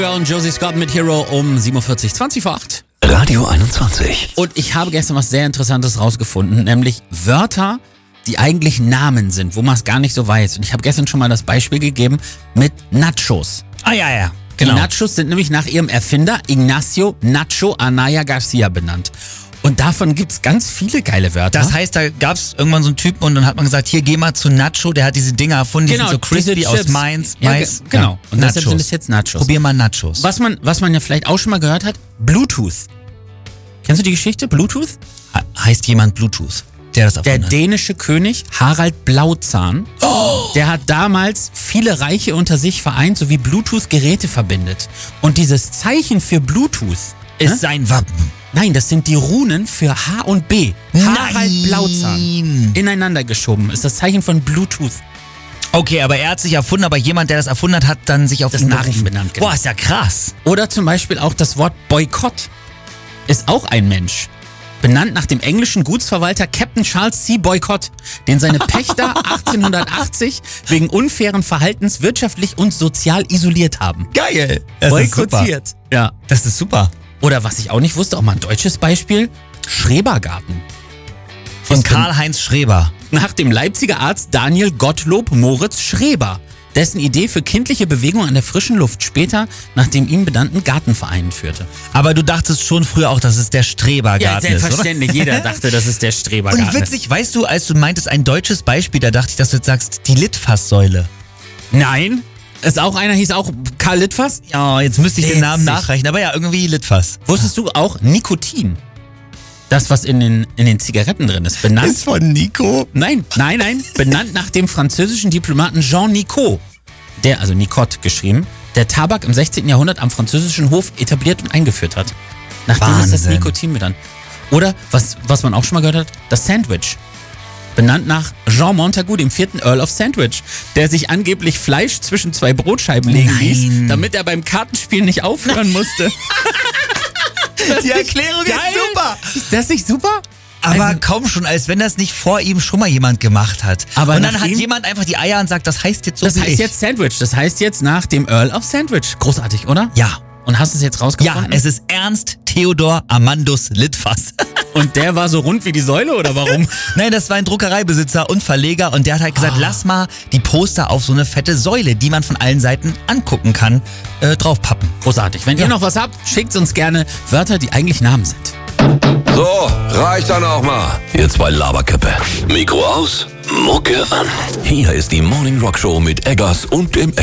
Und Josie Scott mit Hero um 7.40 20 vor 8. Radio 21. Und ich habe gestern was sehr Interessantes rausgefunden, nämlich Wörter, die eigentlich Namen sind, wo man es gar nicht so weiß. Und ich habe gestern schon mal das Beispiel gegeben mit Nachos. Ah, ja. Genau. Die Nachos sind nämlich nach ihrem Erfinder Ignacio Nacho Anaya Garcia benannt. Und davon gibt's ganz viele geile Wörter. Das heißt, da gab's irgendwann so einen Typen und dann hat man gesagt, hier, geh mal zu Nacho, der hat diese Dinger erfunden, die sind so crispy aus Mais. Genau. Und Nachos. deshalb sind es jetzt Nachos. Probier mal Nachos. Was man ja vielleicht auch schon mal gehört hat, Bluetooth. Kennst du die Geschichte, Bluetooth? Heißt jemand Bluetooth, der das Der erfunden hat? dänische König Harald Blauzahn, der hat damals viele Reiche unter sich vereint, sowie Bluetooth-Geräte verbindet. Und dieses Zeichen für Bluetooth Ist sein Wappen. Nein, das sind die Runen für H und B. Harald Nein. Blauzahn. Ineinander geschoben. Ist das Zeichen von Bluetooth. Okay, aber er hat sich erfunden, aber jemand, der das erfunden hat, hat dann sich auf Das ihn nach ihm berufen. benannt, genau. Boah, ist ja krass. Oder zum Beispiel auch das Wort Boykott. Ist auch ein Mensch. Benannt nach dem englischen Gutsverwalter Captain Charles C. Boycott, den seine Pächter 1880 wegen unfairen Verhaltens wirtschaftlich und sozial isoliert haben. Geil. Das ist super. Boykottiert. Ja. Das ist super. Oder was ich auch nicht wusste, auch mal ein deutsches Beispiel, Schrebergarten. Von Ist Karl-Heinz Schreber. Nach dem Leipziger Arzt Daniel Gottlob Moritz Schreber, dessen Idee für kindliche Bewegung an der frischen Luft später nach dem ihm benannten Gartenverein führte. Aber du dachtest schon früher auch, dass es der Strebergarten ist, oder? Selbstverständlich. Jeder dachte, das ist der Strebergarten. Und witzig, weißt du, als du meintest, ein deutsches Beispiel, da dachte ich, dass du jetzt sagst, die Litfaßsäule. Nein, ist auch einer, hieß auch Karl Litfaß. Ja, jetzt müsste ich den Namen Witzig. nachreichen, aber ja, irgendwie Litfaß. Wusstest du auch Nikotin? Das, was in den Zigaretten drin ist. Benannt. von Nico. Nein. Benannt nach dem französischen Diplomaten Jean Nicot, also Nicot geschrieben, der Tabak im 16. Jahrhundert am französischen Hof etabliert und eingeführt hat. Nachdem ist das Wahnsinn. Nikotin benannt. Oder, was man auch schon mal gehört hat, das Sandwich. Benannt nach Jean Montagu, dem 4. Earl of Sandwich, der sich angeblich Fleisch zwischen zwei Brotscheiben legen ließ, damit er beim Kartenspielen nicht aufhören musste. Die Erklärung ist super. Ist das nicht super? Aber Also- kaum schon, als wenn das nicht vor ihm schon mal jemand gemacht hat. Aber und dann nach hat ihm- jemand einfach die Eier und sagt, das heißt jetzt so Das wie heißt ich. jetzt Sandwich. Das heißt jetzt nach dem Earl of Sandwich. Großartig, oder? Ja. Und hast du es jetzt Ja, rausgefunden? es ist Ernst Theodor Amandus Litfaß. Und der war so rund wie die Säule, oder warum? Nein, das war ein Druckereibesitzer und Verleger und der hat halt gesagt, lass mal die Poster auf so eine fette Säule, die man von allen Seiten angucken kann, draufpappen. Großartig. Wenn ihr noch was habt, schickt uns gerne Wörter, die eigentlich Namen sind. So, reicht dann auch mal. Ihr zwei Laberköppe. Mikro aus, Mucke an. Hier ist die Morning Rock Show mit Eggers und dem